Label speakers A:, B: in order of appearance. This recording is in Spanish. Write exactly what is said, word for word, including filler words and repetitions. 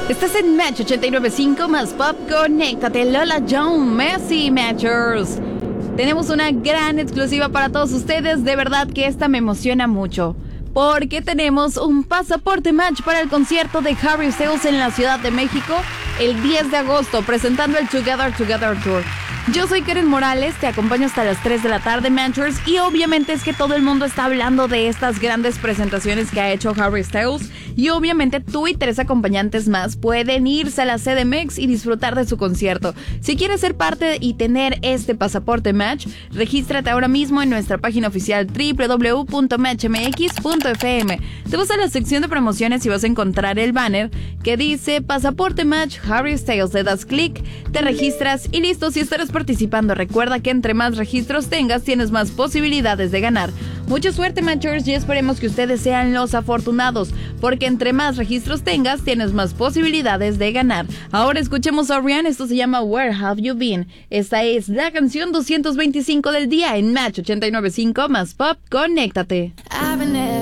A: Estás en Match ochenta y nueve punto cinco más Pop, conéctate. Lola Young, Messi Matchers. Tenemos una gran exclusiva para todos ustedes, de verdad que esta me emociona mucho, porque tenemos un pasaporte Match para el concierto de Harry Styles en la Ciudad de México el diez de agosto, presentando el Together Together Tour. Yo soy Karen Morales, te acompaño hasta las tres de la tarde, Matchers, y obviamente es que todo el mundo está hablando de estas grandes presentaciones que ha hecho Harry Styles, y obviamente tú y tres acompañantes más pueden irse a la C D M X y disfrutar de su concierto. Si quieres ser parte y tener este pasaporte Match, regístrate ahora mismo en nuestra página oficial doble u doble u doble u punto match m x punto f m. Te vas a la sección de promociones y vas a encontrar el banner que dice Pasaporte Match Harry Styles, le das clic, te registras y listo. Si estarás participando, recuerda que entre más registros tengas, tienes más posibilidades de ganar. Mucha suerte, Matchers, y esperemos que ustedes sean los afortunados, porque entre más registros tengas, tienes más posibilidades de ganar. Ahora escuchemos a Rihanna, esto se llama Where Have You Been. Esta es la canción doscientos veinticinco del día en Match ochenta y nueve punto cinco más Pop, conéctate.